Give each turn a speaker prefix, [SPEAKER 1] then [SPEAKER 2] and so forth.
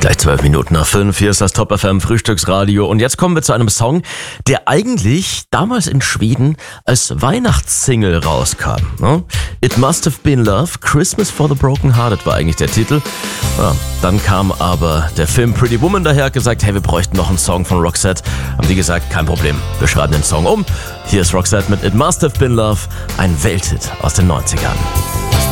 [SPEAKER 1] Gleich 12:05, hier ist das Top FM Frühstücksradio und jetzt kommen wir zu einem Song, der eigentlich damals in Schweden als Weihnachtssingle rauskam. Ne? It Must Have Been Love, Christmas for the Broken Hearted war eigentlich der Titel. Ja, dann kam aber der Film Pretty Woman daher, hat gesagt, hey, wir bräuchten noch einen Song von Roxette. Haben die gesagt, kein Problem, wir schreiben den Song um. Hier ist Roxette mit It Must Have Been Love, ein Welthit aus den 90ern.